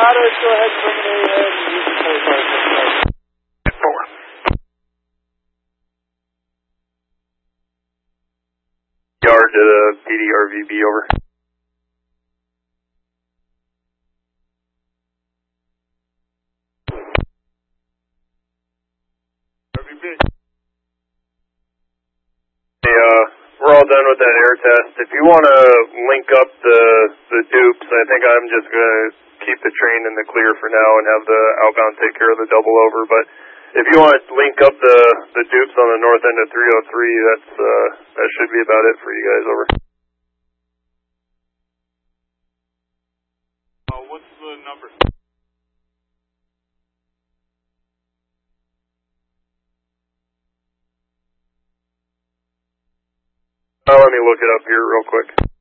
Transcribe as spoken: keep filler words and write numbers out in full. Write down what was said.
Otters, go ahead and terminate and use the twenty-five. Four. Yard to the P D R V B, over. R V B. Hey, uh, we're all done with that air test. If you want to link up the the dupes, I think I'm just going to keep the train in the clear for now and have the outbound take care of the double over. But if you want to link up the the dupes on the north end of three oh three, that's uh, that should be about it for you guys, over. Uh, what's the number? Uh, let me look it up here real quick.